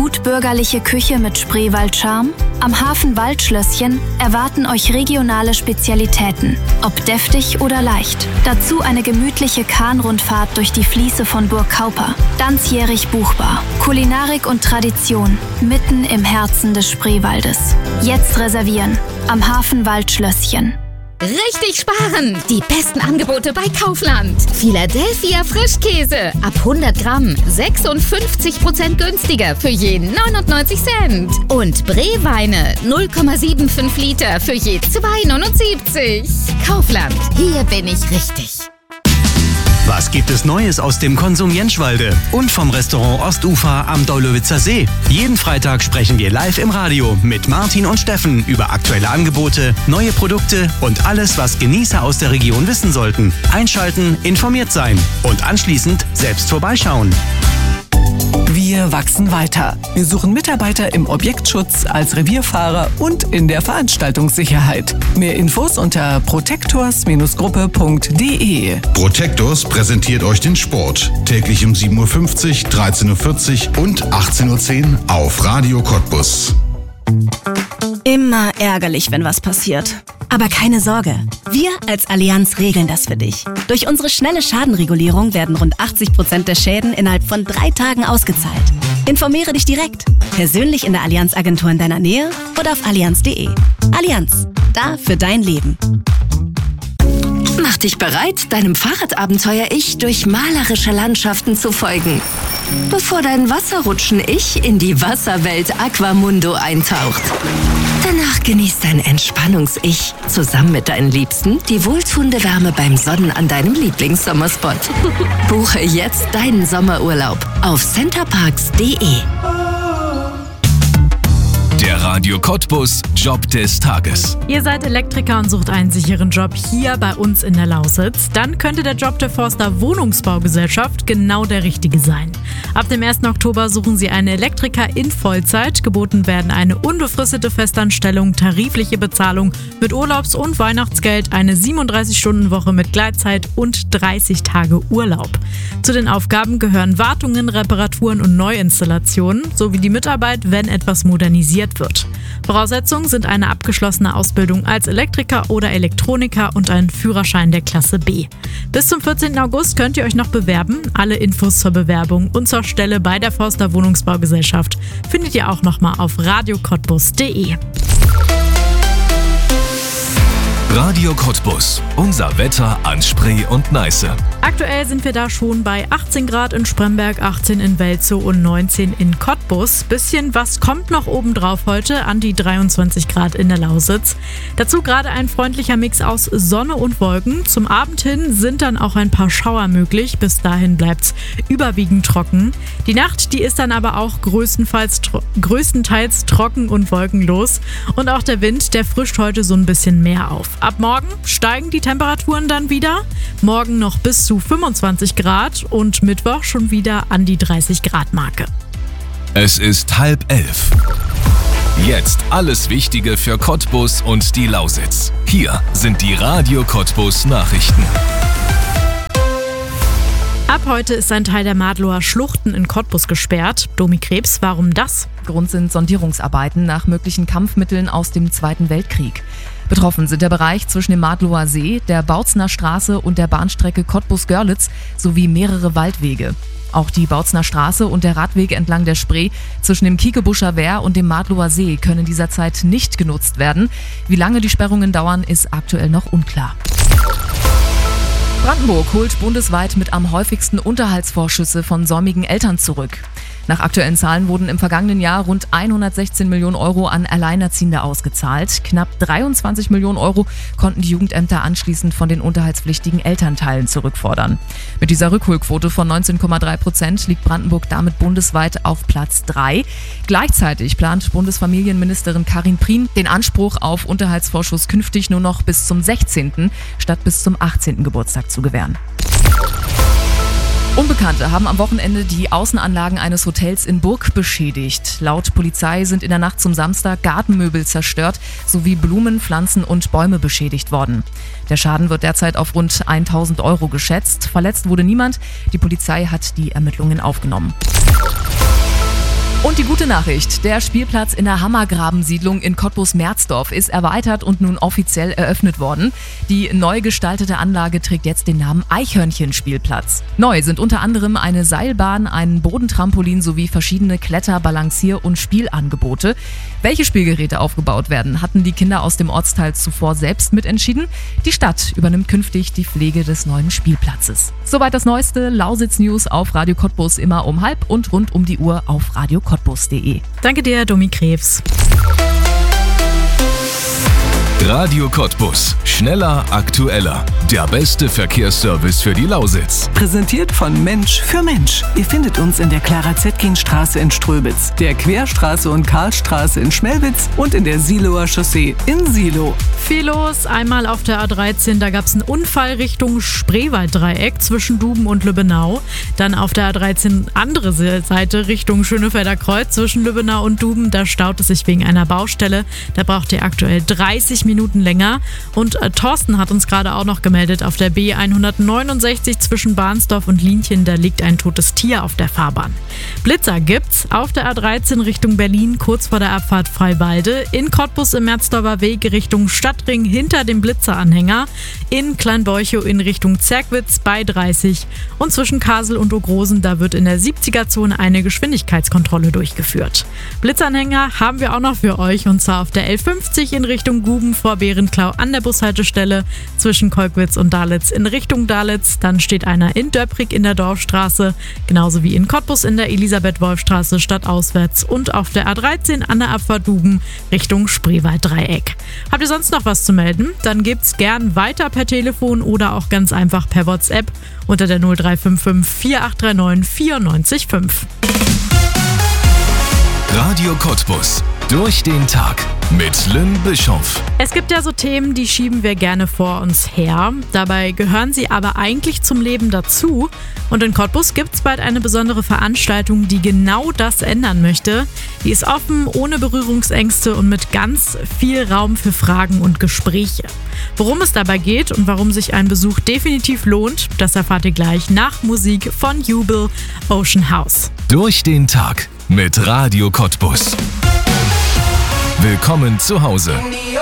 gut bürgerliche Küche mit Spreewald-Charme? Am Hafen Waldschlösschen erwarten euch regionale Spezialitäten, ob deftig oder leicht. Dazu eine gemütliche Kahnrundfahrt durch die Fließe von Burg Kauper. Ganzjährig buchbar. Kulinarik und Tradition mitten im Herzen des Spreewaldes. Jetzt reservieren. Am Hafen Waldschlösschen. Richtig sparen! Die besten Angebote bei Kaufland. Philadelphia Frischkäse ab 100 Gramm 56% günstiger für je 99 Cent. Und Breweine 0,75 Liter für je 2,79. Kaufland, hier bin ich richtig. Was gibt es Neues aus dem Konsum Jentschwalde und vom Restaurant Ostufer am Daulowitzer See? Jeden Freitag sprechen wir live im Radio mit Martin und Steffen über aktuelle Angebote, neue Produkte und alles, was Genießer aus der Region wissen sollten. Einschalten, informiert sein und anschließend selbst vorbeischauen. Wir wachsen weiter. Wir suchen Mitarbeiter im Objektschutz, als Revierfahrer und in der Veranstaltungssicherheit. Mehr Infos unter protectors-gruppe.de. Protectors präsentiert euch den Sport. Täglich um 7.50 Uhr, 13.40 Uhr und 18.10 Uhr auf Radio Cottbus. Immer ärgerlich, wenn was passiert. Aber keine Sorge, wir als Allianz regeln das für dich. Durch unsere schnelle Schadenregulierung werden rund 80% der Schäden innerhalb von 3 Tagen ausgezahlt. Informiere dich direkt, persönlich in der Allianz-Agentur in deiner Nähe oder auf allianz.de. Allianz, da für dein Leben. Mach dich bereit, deinem Fahrradabenteuer-Ich durch malerische Landschaften zu folgen. Bevor dein Wasserrutschen-Ich in die Wasserwelt Aquamundo eintaucht. Danach genießt dein Entspannungs-Ich zusammen mit deinen Liebsten die wohltuende Wärme beim Sonnen an deinem Lieblingssommerspot. Buche jetzt deinen Sommerurlaub auf centerparks.de. Der Radio Cottbus Job des Tages. Ihr seid Elektriker und sucht einen sicheren Job hier bei uns in der Lausitz? Dann könnte der Job der Forster Wohnungsbaugesellschaft genau der richtige sein. Ab dem 1. Oktober suchen sie einen Elektriker in Vollzeit. Geboten werden eine unbefristete Festanstellung, tarifliche Bezahlung mit Urlaubs- und Weihnachtsgeld, eine 37-Stunden-Woche mit Gleitzeit und 30 Tage Urlaub. Zu den Aufgaben gehören Wartungen, Reparaturen und Neuinstallationen sowie die Mitarbeit, wenn etwas modernisiert wird. Voraussetzungen sind eine abgeschlossene Ausbildung als Elektriker oder Elektroniker und ein Führerschein der Klasse B. Bis zum 14. August könnt ihr euch noch bewerben. Alle Infos zur Bewerbung und zur Stelle bei der Forster Wohnungsbaugesellschaft findet ihr auch nochmal auf radiocottbus.de. Radio Cottbus, unser Wetter an Spree und Neiße. Aktuell sind wir da schon bei 18 Grad in Spremberg, 18 in Welzow und 19 in Cottbus. Bisschen was kommt noch obendrauf heute an die 23 Grad in der Lausitz. Dazu gerade ein freundlicher Mix aus Sonne und Wolken. Zum Abend hin sind dann auch ein paar Schauer möglich. Bis dahin bleibt's überwiegend trocken. Die Nacht, die ist dann aber auch größtenteils trocken und wolkenlos. Und auch der Wind, der frischt heute so ein bisschen mehr auf. Ab morgen steigen die Temperaturen dann wieder. Morgen noch bis zu 25 Grad und Mittwoch schon wieder an die 30 Grad Marke. Es ist 10:30. Jetzt alles Wichtige für Cottbus und die Lausitz. Hier sind die Radio Cottbus Nachrichten. Ab heute ist ein Teil der Madloher Schluchten in Cottbus gesperrt. Domi Krebs, warum das? Grund sind Sondierungsarbeiten nach möglichen Kampfmitteln aus dem Zweiten Weltkrieg. Betroffen sind der Bereich zwischen dem Madloher See, der Bautzner Straße und der Bahnstrecke Cottbus-Görlitz sowie mehrere Waldwege. Auch die Bautzner Straße und der Radweg entlang der Spree zwischen dem Kiekebuescher Wehr und dem Madloher See können dieser Zeit nicht genutzt werden. Wie lange die Sperrungen dauern, ist aktuell noch unklar. Brandenburg holt bundesweit mit am häufigsten Unterhaltsvorschüsse von säumigen Eltern zurück. Nach aktuellen Zahlen wurden im vergangenen Jahr rund 116 Millionen Euro an Alleinerziehende ausgezahlt. Knapp 23 Millionen Euro konnten die Jugendämter anschließend von den unterhaltspflichtigen Elternteilen zurückfordern. Mit dieser Rückholquote von 19,3% liegt Brandenburg damit bundesweit auf Platz 3. Gleichzeitig plant Bundesfamilienministerin Karin Prien, den Anspruch auf Unterhaltsvorschuss künftig nur noch bis zum 16. statt bis zum 18. Geburtstag zu gewähren. Unbekannte haben am Wochenende die Außenanlagen eines Hotels in Burg beschädigt. Laut Polizei sind in der Nacht zum Samstag Gartenmöbel zerstört sowie Blumen, Pflanzen und Bäume beschädigt worden. Der Schaden wird derzeit auf rund 1.000 Euro geschätzt. Verletzt wurde niemand. Die Polizei hat die Ermittlungen aufgenommen. Und die gute Nachricht, der Spielplatz in der Hammergraben-Siedlung in Cottbus-Merzdorf ist erweitert und nun offiziell eröffnet worden. Die neu gestaltete Anlage trägt jetzt den Namen Eichhörnchen-Spielplatz. Neu sind unter anderem eine Seilbahn, ein Bodentrampolin sowie verschiedene Kletter-, Balancier- und Spielangebote. Welche Spielgeräte aufgebaut werden, hatten die Kinder aus dem Ortsteil zuvor selbst mitentschieden. Die Stadt übernimmt künftig die Pflege des neuen Spielplatzes. Soweit das neueste Lausitz-News auf Radio Cottbus, immer um 12:30 und rund um die Uhr auf radiocottbus.de. Danke dir, Domi Krebs. Radio Cottbus. Schneller, aktueller. Der beste Verkehrsservice für die Lausitz. Präsentiert von Mensch für Mensch. Ihr findet uns in der Clara-Zetkin-Straße in Ströbitz, der Querstraße und Karlstraße in Schmelwitz und in der Siloer Chaussee in Silo. Viel los. Einmal auf der A13, da gab es einen Unfall Richtung Spreewalddreieck zwischen Duben und Lübbenau. Dann auf der A13 andere Seite Richtung Schönefelder Kreuz zwischen Lübbenau und Duben. Da staut es sich wegen einer Baustelle. Da braucht ihr aktuell 30 Minuten länger. Und Thorsten hat uns gerade auch noch gemeldet, auf der B169 zwischen Bahnsdorf und Lienchen, da liegt ein totes Tier auf der Fahrbahn. Blitzer gibt's auf der A13 Richtung Berlin, kurz vor der Abfahrt Freiwalde, in Cottbus im Merzdorfer Weg Richtung Stadtring hinter dem Blitzeranhänger, in Kleinbeuchow in Richtung Zerkwitz bei 30 und zwischen Kasel und Ogrosen, da wird in der 70er-Zone eine Geschwindigkeitskontrolle durchgeführt. Blitzanhänger haben wir auch noch für euch, und zwar auf der L50 in Richtung Guben vor Berenklau an der Bushaltestelle zwischen Kolkwitz und Dalitz in Richtung Dalitz. Dann steht einer in Döprig in der Dorfstraße, genauso wie in Cottbus in der Elisabeth-Wolf-Straße stadtauswärts und auf der A13 an der Abfahrt Duben Richtung Spreewalddreieck. Habt ihr sonst noch was zu melden? Dann gebt's gern weiter per Telefon oder auch ganz einfach per WhatsApp unter der 0355 4839 94,5. Radio Cottbus. Durch den Tag mit Lynn Bischoff. Es gibt ja so Themen, die schieben wir gerne vor uns her. Dabei gehören sie aber eigentlich zum Leben dazu. Und in Cottbus gibt es bald eine besondere Veranstaltung, die genau das ändern möchte. Die ist offen, ohne Berührungsängste und mit ganz viel Raum für Fragen und Gespräche. Worum es dabei geht und warum sich ein Besuch definitiv lohnt, das erfahrt ihr gleich nach Musik von Jubel Ocean House. Durch den Tag mit Radio Cottbus. Willkommen zu Hause.